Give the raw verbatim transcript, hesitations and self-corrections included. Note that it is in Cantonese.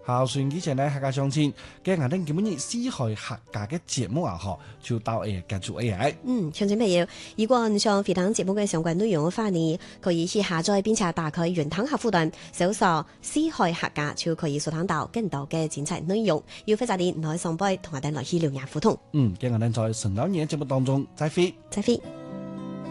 孝順以前呢，客家相親，嘅我哋基本以四海客家嘅節目啊，嗬，就到誒結束 A I。 嗯，聽眾朋友，如果你想回聽節目嘅相關內容嘅話呢，可以去下載並且打開雲端客戶端，搜索四海客家就可以收聽到更多嘅精彩內容。要非常啲唔可以上杯，同我哋來去聊下互動。 嗯，嘅我哋在成兩年節目當中再會， 再會。